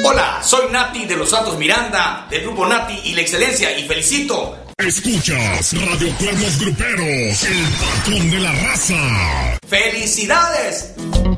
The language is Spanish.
Hola, soy Nati de los Santos Miranda, del grupo Nati y la Excelencia, y felicito. Escuchas Radio Cuernos Gruperos, el patrón de la raza. ¡Felicidades!